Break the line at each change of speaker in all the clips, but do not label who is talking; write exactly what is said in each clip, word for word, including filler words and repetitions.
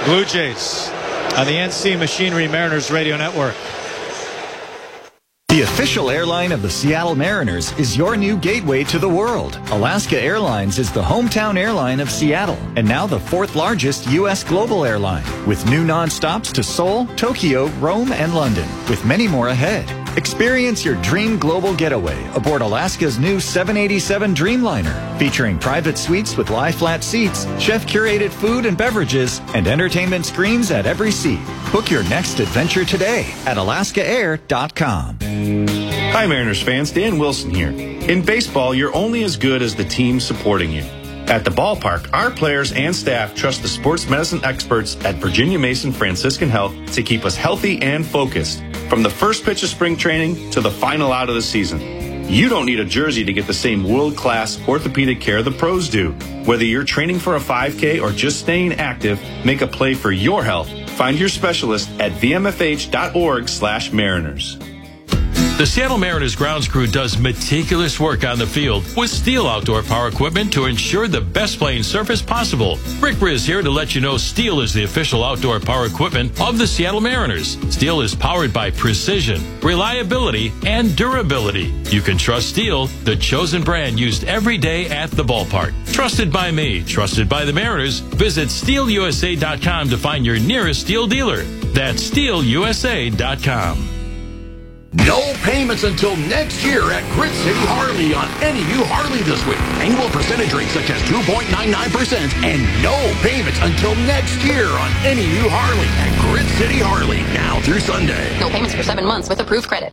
Blue Jays on the N C Machinery Mariners Radio Network.
The official airline of the Seattle Mariners is your new gateway to the world. Alaska Airlines is the hometown airline of Seattle and now the fourth largest U S global airline, with new nonstops to Seoul, Tokyo, Rome, and London, with many more ahead. Experience your dream global getaway aboard Alaska's new seven eighty-seven Dreamliner, featuring private suites with lie-flat seats, chef-curated food and beverages, and entertainment screens at every seat. Book your next adventure today at alaska air dot com.
Hi, Mariners fans. Dan Wilson here. In baseball, you're only as good as the team supporting you. At the ballpark, our players and staff trust the sports medicine experts at Virginia Mason Franciscan Health to keep us healthy and focused, from the first pitch of spring training to the final out of the season. You don't need a jersey to get the same world-class orthopedic care the pros do. Whether you're training for a five K or just staying active, make a play for your health. Find your specialist at v m f h dot org slash mariners.
The Seattle Mariners grounds crew does meticulous work on the field with Steel outdoor power equipment to ensure the best playing surface possible. Rick Riz here to let you know Steel is the official outdoor power equipment of the Seattle Mariners. Steel is powered by precision, reliability, and durability. You can trust Steel, the chosen brand used every day at the ballpark. Trusted by me, trusted by the Mariners. Visit steel u s a dot com to find your nearest Steel dealer. That's steel u s a dot com.
No payments until next year at Grit City Harley on any new Harley this week. Annual percentage rates such as two point nine nine percent and no payments until next year on any new Harley at Grit City Harley, now through Sunday.
No payments for seven months with approved credit.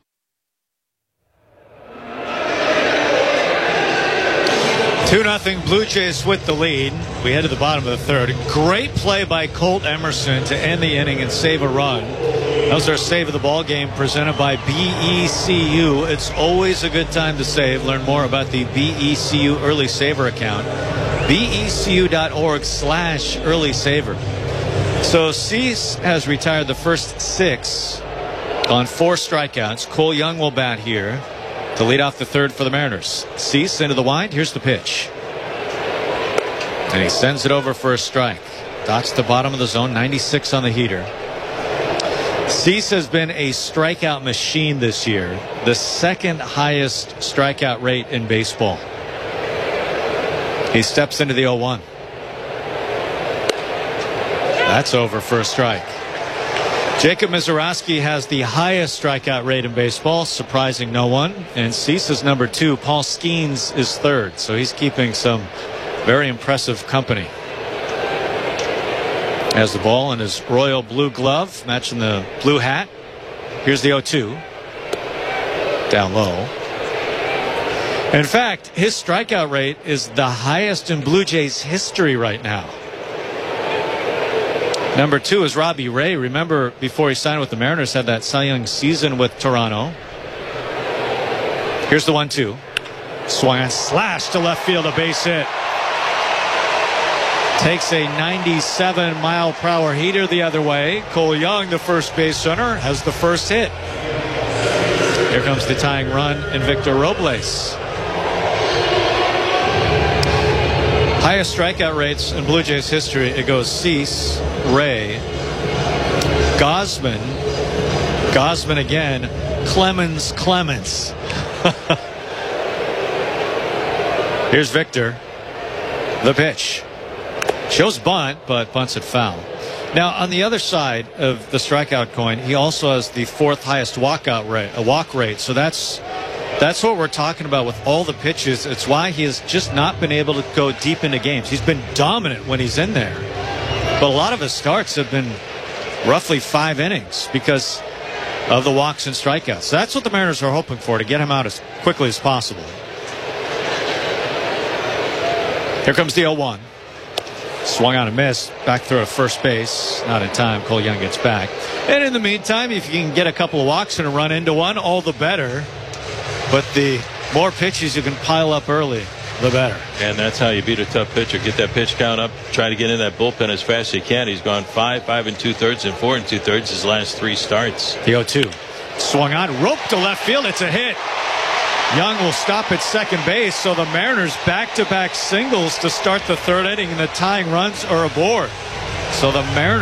two nothing Blue Jays with the lead. We head to the bottom of the third. Great play by Colt Emerson to end the inning and save a run. That was our save of the ball game presented by B E C U. It's always a good time to save. Learn more about the B E C U Early Saver account. B E C U dot org slash early saver. So Cease has retired the first six on four strikeouts. Cole Young will bat here to lead off the third for the Mariners. Cease into the wind. Here's the pitch. And he sends it over for a strike. Dots the bottom of the zone. ninety-six on the heater. Cease has been a strikeout machine this year. The second highest strikeout rate in baseball. He steps into the oh one. That's over for a strike. Jacob Mizorowski has the highest strikeout rate in baseball, surprising no one. And Cease is number two. Paul Skeens is third. So he's keeping some very impressive company. Has the ball in his royal blue glove, matching the blue hat. Here's the oh two. Down low. In fact, his strikeout rate is the highest in Blue Jays history right now. Number two is Robbie Ray. Remember, before he signed with the Mariners, had that Cy Young season with Toronto. Here's the one two. Swung and slash to left field, a base hit. Takes a ninety-seven mile per hour heater the other way. Cole Young, the first base runner, has the first hit. Here comes the tying run in Victor Robles. Highest strikeout rates in Blue Jays history. It goes Cease, Ray, Gausman, Gausman again, Clemens, Clemens. Here's Victor. The pitch. Shows bunt, but bunts it foul. Now, on the other side of the strikeout coin, he also has the fourth highest walkout rate, a walk rate. So that's that's what we're talking about with all the pitches. It's why he has just not been able to go deep into games. He's been dominant when he's in there, but a lot of his starts have been roughly five innings because of the walks and strikeouts. So that's what the Mariners are hoping for, to get him out as quickly as possible. Here comes the oh one. Swung on a miss. Back throw to first base. Not in time. Cole Young gets back. And in the meantime, if you can get a couple of walks and run into one, all the better. But the more pitches you can pile up early, the better.
And that's how you beat a tough pitcher. Get that pitch count up. Try to get in that bullpen as fast as you can. He's gone five, five and two thirds, and four and two thirds his last three starts.
The oh two. Swung on. Rope to left field. It's a hit. Young will stop at second base, so the Mariners back-to-back singles to start the third inning, and the tying runs are aboard. So the Mariners